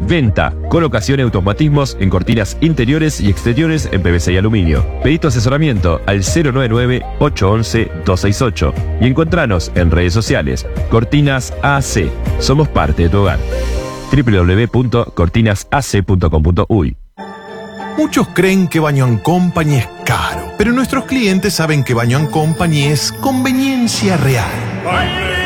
Venta, colocación y automatismos en cortinas interiores y exteriores en PVC y aluminio. Pedí tu asesoramiento al 099-811-268 y encontranos en redes sociales. Cortinas AC. Somos parte de tu hogar. www.cortinasac.com.uy. Muchos creen que Baño & Company es caro, pero nuestros clientes saben que Baño & Company es conveniencia real.